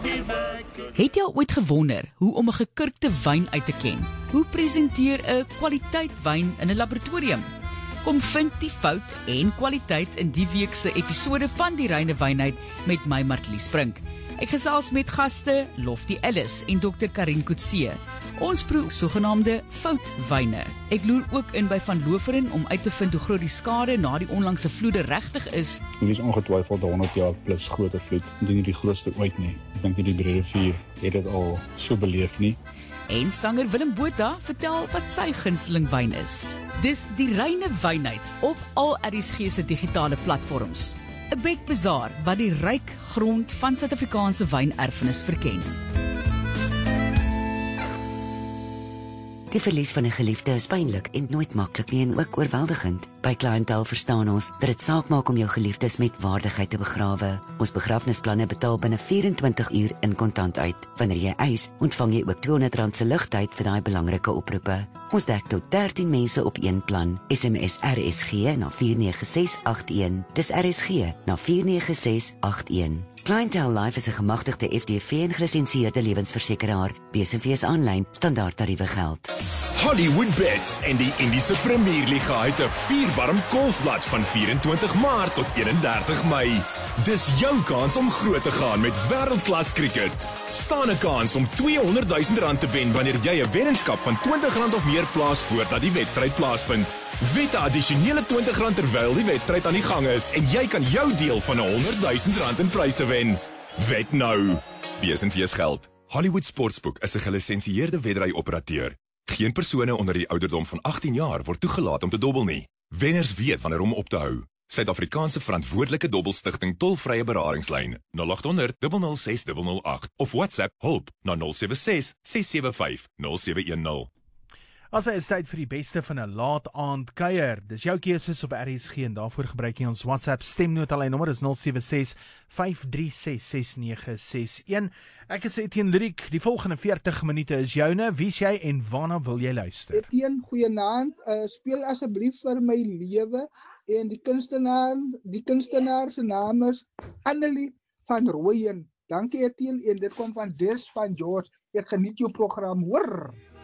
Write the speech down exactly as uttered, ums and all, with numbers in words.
Het jy al ooit gewonder hoe om 'n gekurkte wyn uit te ken? Hoe presenteer 'n kwaliteit wyn in 'n laboratorium? Kom vind die fout en kwaliteit in die week se episode van Die Reine Wynheid met my Martlies Sprink. Ek gesels met gaste Lofty Ellis en dokter Karin Coetzee. Ons proe sogenaamde foutwyne. Ek loer ook in by Van Loferen om uit te vind hoe groot die skade na die onlangse vloede regtig is. Dit is ongetwyfeld honderd jaar plus groot vloed. Dit is nie die grootste ooit nie. Ek dink die Breederivier het dit al so beleef nie. En sanger Willem Botha vertel wat sy gunsteling wyn is. Dis Die Reine Wynheid op al R S G se digitale platforms. 'n Bekbazaar wat die ryk grond van Suid-Afrikaanse wynerfenis verken. Die verlies van 'n geliefde is pynlik en nooit maklik nie en ook oorweldigend. By Clientele verstaan ons dat dit saak maak om jou geliefdes met waardigheid te begrawe. Ons begrafnisplanne betaal binne vyf-en-twintig uur in kontant uit. Wanneer jy eis, ontvang jy ook tweehonderd rand se ligtyd vir daai belangrike oproepe. Ons dek tot dertien mense op een plan. S M S R S G na vier nege ses agt een. Dis R S G na vier nege ses agt een. Clientele Life is 'n gemagtigde F D V en gelisensieerde lewensversekeraar. B S V is aanlyn, standaard tariewe geld. Hollywood Bets en die Indiese Premier Liga het 'n vierwarm golfblad van vyf-en-twintig Maart tot eenendertig Mei. Dis jou kans om groot te gaan met wêreldklas cricket. Staan 'n kans om tweehonderdduisend rand te wen wanneer jy 'n weddenskap van twintig rand of meer plaas voordat die wedstryd plaasvind. Wet 'n addisionele twintig rand terwyl die wedstryd aan die gang is en jy kan jou deel van honderdduisend rand in pryse wen. Wet nou. B S V is geld. Hollywood Sportsbook is 'n gelisensieerde wedry-operateur. Geen persone onder die ouderdom van agttien jaar word toegelaat om te dobbel nie. Wenners weet wanneer om op te hou. Suid-Afrikaanse verantwoordelike dobbelstigting tolvrye beradingslyn nul agt honderd, nul nul ses nul nul agt of WhatsApp hulp na nul sewe ses, ses sewe vyf, nul sewe een nul. As hy is tyd vir die beste van 'n laat aand kuier. Dis jou keuses op R S G en daarvoor gebruik jy ons WhatsApp stemnotaline nommer is nul sewe ses, vyf drie ses, ses nege ses een. Ek is Etienne Lyriek. Die volgende veertig minute is joune. Wie's jy en waarna wil jy luister? Etienne, goeienaand. Uh, speel asseblief vir my lewe en die kunstenaar, die kunstenaar se naam is Annelie van Rooyen. Dankie Etienne en dit kom van Des van George. Ek geniet jou program, hoor.